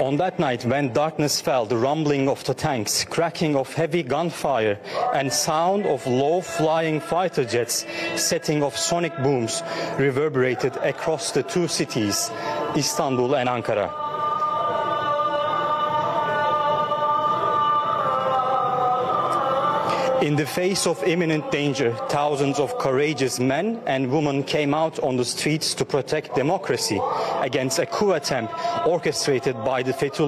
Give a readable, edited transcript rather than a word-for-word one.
On that night, when darkness fell, the rumbling of the tanks, cracking of heavy gunfire, and sound of low-flying fighter jets setting off sonic booms reverberated across the two cities, Istanbul and Ankara. In the face of imminent danger, thousands of courageous men and women came out on the streets to protect democracy against a coup attempt orchestrated by the Fethullah